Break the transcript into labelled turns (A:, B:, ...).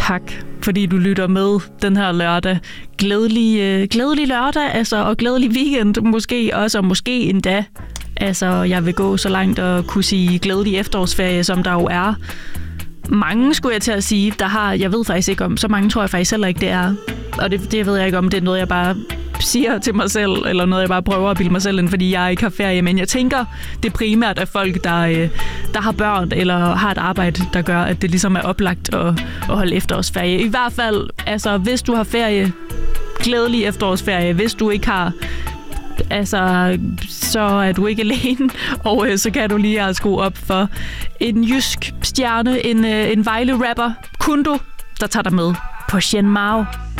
A: Tak, fordi du lytter med den her lørdag. Glædelig lørdag, altså, og glædelig weekend måske også, og måske endda. Altså, jeg vil gå så langt og kunne sige glædelig efterårsferie, som der jo er. Mange, skulle jeg til at sige, der har, jeg ved faktisk ikke om, så mange tror jeg faktisk heller ikke, det er. Og det ved jeg ikke om, det er noget, jeg bare siger til mig selv, eller noget, jeg bare prøver at bilde mig selv ind, fordi jeg ikke har ferie. Men jeg tænker, det primært er folk, der har børn, eller har et arbejde, der gør, at det ligesom er oplagt at holde efterårsferie. I hvert fald, altså, hvis du har ferie, glædelig efterårsferie. Hvis du ikke har, altså, så er du ikke alene, og så kan du lige skrue op for en jysk stjerne, en Vejle-rapper, Kundo, der tager dig med på Shen Mao.